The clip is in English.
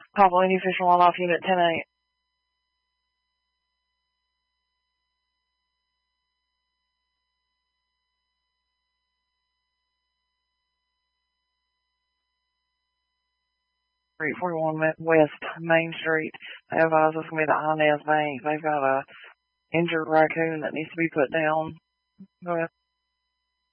Papua Fish and Wildlife Unit 10-8. Street 41 West Main Street. They advise it's going to be the Inez Bank. They've got a injured raccoon that needs to be put down. Go ahead.